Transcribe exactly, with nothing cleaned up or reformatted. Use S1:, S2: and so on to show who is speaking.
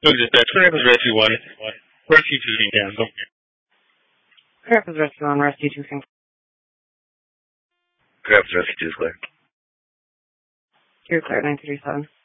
S1: Dispatch, Rapids Rescue one. Rescue two can cancel.
S2: Rapids Rescue one, Rescue two can
S3: Rapids Rescue two is clear.
S2: You're clear, nine three seven.